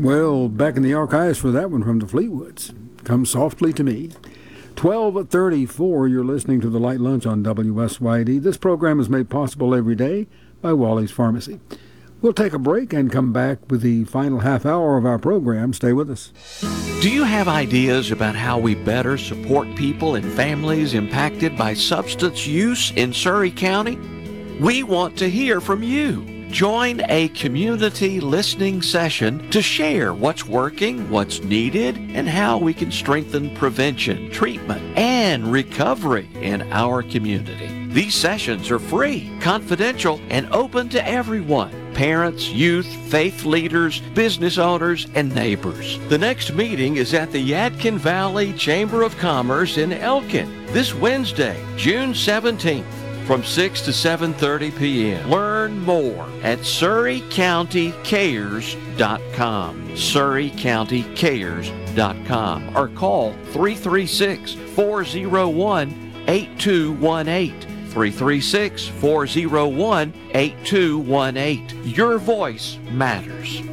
Well, back in the archives for that one from the Fleetwoods. Come Softly to Me. 12:34, you're listening to The Light Lunch on WSYD. This program is made possible every day by Wally's Pharmacy. We'll take a break and come back with the final half hour of our program. Stay with us. Do you have ideas about how we better support people and families impacted by substance use in Surry County? We want to hear from you. Join a community listening session to share what's working, what's needed, and how we can strengthen prevention, treatment, and recovery in our community. These sessions are free, confidential, and open to everyone. Parents, youth, faith leaders, business owners, and neighbors. The next meeting is at the Yadkin Valley Chamber of Commerce in Elkin this Wednesday, June 17th. From 6 to 7:30 p.m. Learn more at SurryCountyCares.com. SurryCountyCares.com or call 336-401-8218. 336-401-8218. Your voice matters.